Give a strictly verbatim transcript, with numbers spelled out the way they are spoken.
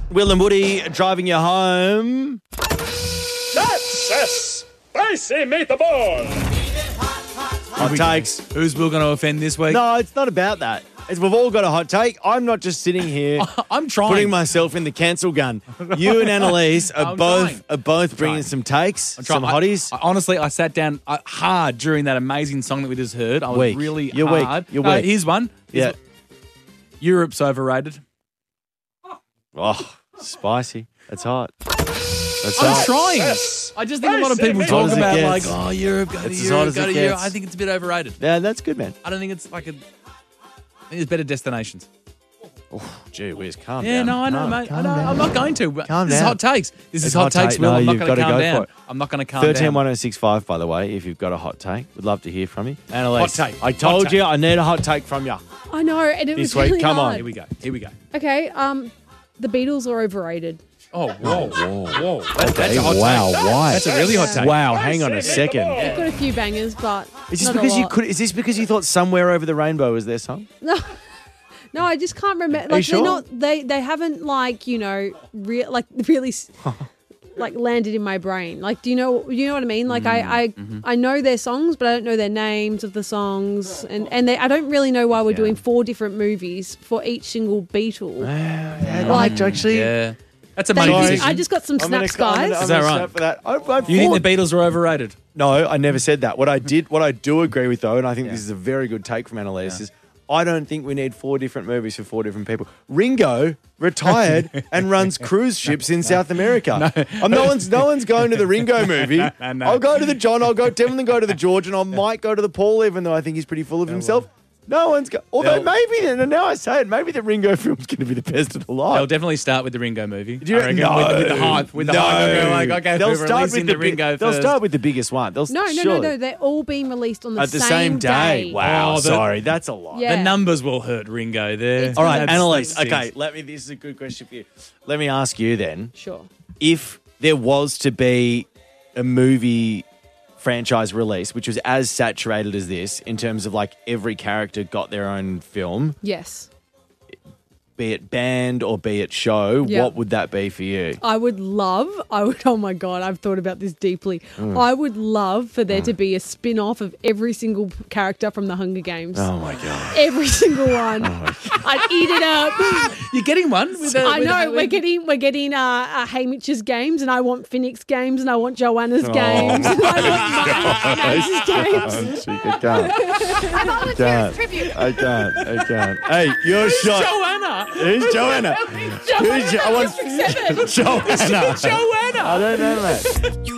Will and Woody driving you home. That's a spicy meatball. Hot takes. Who's Will going to offend this week? No, it's not about that. It's, we've all got a hot take. I'm not just sitting here I'm trying. putting myself in the cancel gun. You and Annalise are I'm both trying. are both bringing trying. some takes, I'm trying. some hotties. I, I, honestly, I sat down uh, hard during that amazing song that we just heard. I was Weak. really You're weak. hard. You're No, weak. Here's one. Here's yeah. Europe's overrated. Oh, spicy. That's hot. That's I'm hot. trying. I just think a lot of people As talk hot as it about gets. like, oh, Europe, go to It's as hot Europe, as go it to Europe. gets. I think it's a bit overrated. Yeah, that's good, man. I don't think it's like a. I think there's better destinations. Oh, gee whiz, calm Yeah, down. no, I know, Calm- mate. I calm know. down. I'm not going to. But Calm this down. is hot takes. This It's is hot, hot takes, take. Will. No, I'm not you've going to gotta calm go down. for it. I'm not going to calm thirteen down. one oh six five, by the way, if you've got a hot take. We'd love to hear from you. Annalise, Hot take. I Hot told take. you I need a hot take from you. I know, and it This was week, really come on. hard. Here we go. Here we go. Okay, um, the Beatles are overrated. Oh, whoa, whoa, whoa. That, that's a hot wow, take. why? That's a really hot take. Wow, hang on a second. They've got a few bangers, but Is this not a because you lot. could? Is this because you thought "Somewhere Over the Rainbow" was their song? No, no, I just can't remember. Are Like you they're sure? not. They they haven't like you know, re- like really. s- Like landed in my brain. Like, do you know? You know what I mean? Like, I, I, Mm-hmm. I know their songs, but I don't know their names of the songs, and and they, I don't really know why we're doing four different movies for each single Beatle. Yeah, Like- actually. Yeah. That's a Thank money you. decision. I just got some I'm gonna- snaps, I'm gonna- guys. I'm Is that gonna right? snap For that. I, I You think thought- the Beatles are overrated? No, I never said that. What I did, what I do agree with though, and I think this is a very good take from Annalise, is I don't think we need four different movies for four different people. Ringo retired and runs cruise ships in South America. No, um, no one's no one's going to the Ringo movie. No, no. I'll go to the John. I'll go definitely go to the George, and I might go to the Paul, even though I think he's pretty full of himself. No one's go. Although They'll- maybe, and now I say it, maybe the Ringo film's going to be the best of the lot. They'll definitely start with the Ringo movie. Do you I reckon, no, with, with the hype. With the no. hype. They'll go like, okay, they'll we're start releasing with the, the big- Ringo They'll first. start with the biggest one. They'll No, no, no, surely. no. They're all being released on the, At the same day. day. Wow, Oh, the- sorry, that's a lot. Yeah. The numbers will hurt Ringo there. It's All right, That's- Annalise. that's Okay, stinks. let me. This is a good question for you. Let me ask you then: Sure. if there was to be a movie franchise release, which was as saturated as this, in terms of like every character got their own film, Yes. be it band or be it show, Yeah. what would that be for you? I would love, I would, oh my God, I've thought about this deeply. Mm. I would love for there to be a spin off of every single character from the Hunger Games. Oh my god! Every single one. I'd eat it up. You're getting one? With the, I with- know, with- we're getting we're getting uh, uh, Hamish's games, and I want Phoenix games, and I want Joanna's games, and I want Ma- Max's games. I can't. can't. I can't. I can't. Hey, your shot. Joanna. Who's Joanna? Who's jo- I want District seven. Joanna. Joanna. I don't know that.